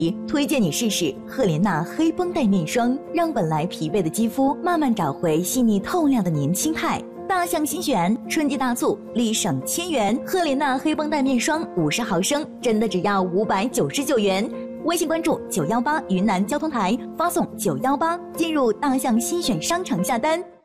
推荐你试试赫莲娜黑绷带面霜，让本来疲惫的肌肤慢慢找回细腻透亮的年轻态。大象新选春季大促，立省1000元，赫莲娜黑绷带面霜50毫升，真的只要599元。微信关注918云南交通台，发送918进入大象新选商城下单。